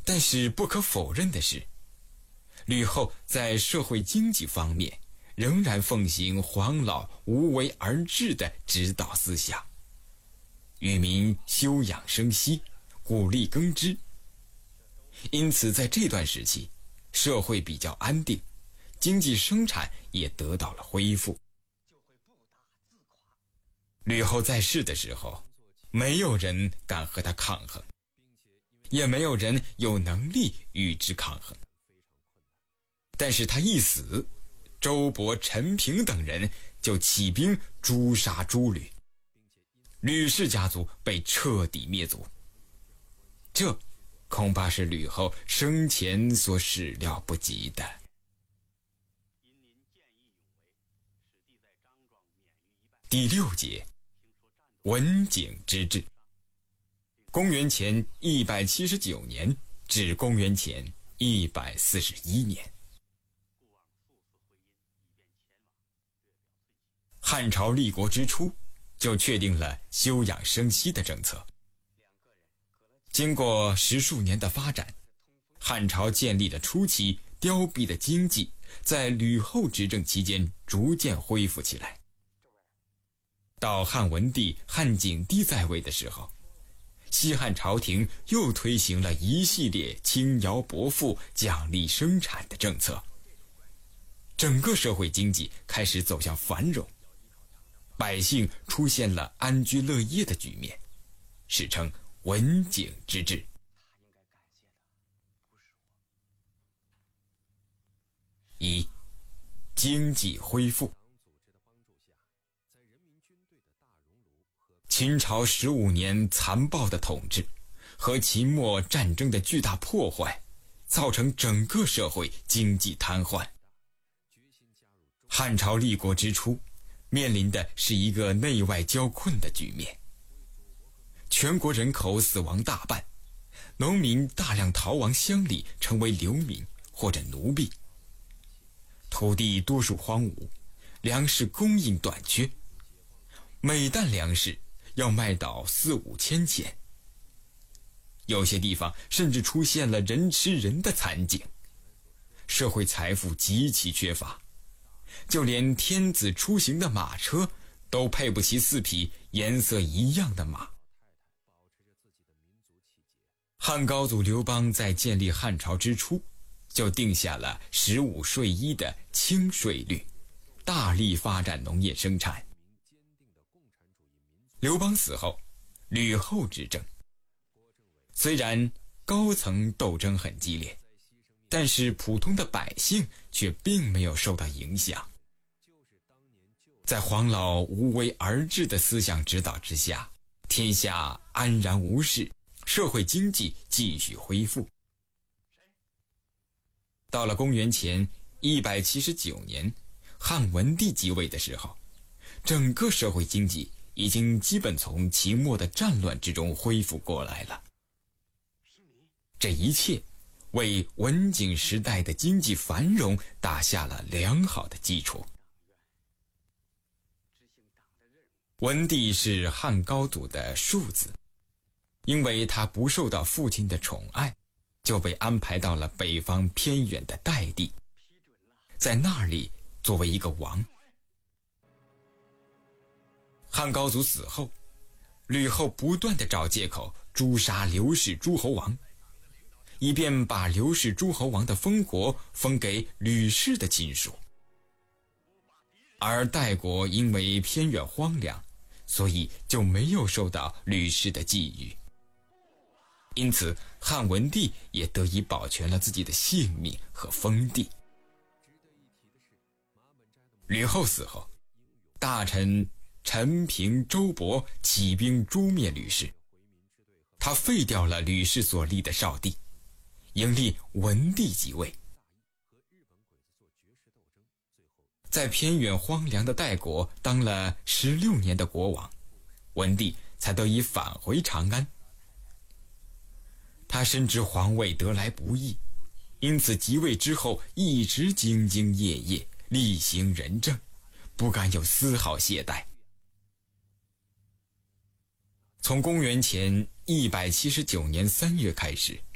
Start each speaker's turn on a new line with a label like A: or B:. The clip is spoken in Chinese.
A: 但是不可否认的是，吕后在社会经济方面仍然奉行黄老无为而治的指导思想，与民休养生息，鼓励耕织。因此在这段时期，社会比较安定，经济生产也得到了恢复。吕后在世的时候，没有人敢和她抗衡，也没有人有能力与之抗衡。但是她一死，周勃、陈平等人就起兵诛杀诸吕，吕氏家族被彻底灭族。这恐怕是吕后生前所始料不及的。第6节，文景之治。公元前179年至公元前141年。汉朝立国之初，就确定了休养生息的政策。经过10数年的发展，汉朝建立的初期凋敝的经济，在吕后执政期间逐渐恢复起来。到汉文帝、汉景帝在位的时候，西汉朝廷又推行了一系列轻徭薄赋、奖励生产的政策，整个社会经济开始走向繁荣，百姓出现了安居乐业的局面，史称文景之治。1. 经济恢复。秦朝15年残暴的统治和秦末战争的巨大破坏，造成整个社会经济瘫痪。汉朝立国之初，面临的是一个内外交困的局面，全国人口死亡大半，农民大量逃亡乡里，成为流民或者奴婢，土地多数荒芜，粮食供应短缺，每担粮食要卖到4-5千钱，有些地方甚至出现了人吃人的惨景，社会财富极其缺乏，就连天子出行的马车都配不齐4匹颜色一样的马。汉高祖刘邦在建立汉朝之初，就定下了15税1的轻税率，大力发展农业生产。刘邦死后，吕后执政，虽然高层斗争很激烈，但是普通的百姓却并没有受到影响。在黄老无为而治的思想指导之下，天下安然无事，社会经济继续恢复。到了公元前179年，汉文帝即位的时候，整个社会经济已经基本从秦末的战乱之中恢复过来了。这一切为文景时代的经济繁荣打下了良好的基础。文帝是汉高祖的庶子，因为他不受到父亲的宠爱，就被安排到了北方偏远的代地，在那里作为一个王。汉高祖死后，吕后不断地找借口诛杀刘氏诸侯王，以便把刘氏诸侯王的封国封给吕氏的亲属。而代国因为偏远荒凉，所以就没有受到吕氏的觊觎，因此汉文帝也得以保全了自己的性命和封地。吕后死后，大臣陈平、周勃起兵诛灭吕氏，他废掉了吕氏所立的少帝，迎立文帝即位。在偏远荒凉的代国当了16年的国王，文帝才得以返回长安。他深知皇位得来不易，因此即位之后一直兢兢业业，厉行仁政，不敢有丝毫懈怠。从公元前179年3月开始，